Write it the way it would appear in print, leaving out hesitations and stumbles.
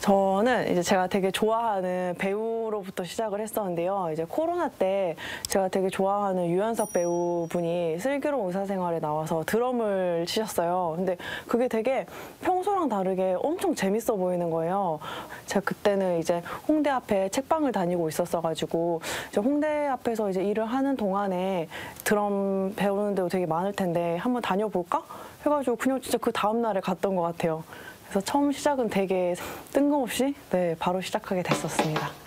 저는 이제 제가 되게 좋아하는 배우로부터 시작을 했었는데요. 이제 코로나 때 제가 되게 좋아하는 유연석 배우분이 슬기로운 의사생활에 나와서 드럼을 치셨어요. 근데 그게 되게 평소랑 다르게 엄청 재밌어 보이는 거예요. 제가 그때는 이제 홍대 앞에 책방을 다니고 있었어가지고 이제 홍대 앞에서 이제 일을 하는 동안에 드럼 배우는 데도 되게 많을 텐데 한번 다녀볼까? 해가지고 그냥 진짜 그 다음 날에 갔던 것 같아요. 그래서 처음 시작은 되게 뜬금없이 바로 시작하게 됐었습니다.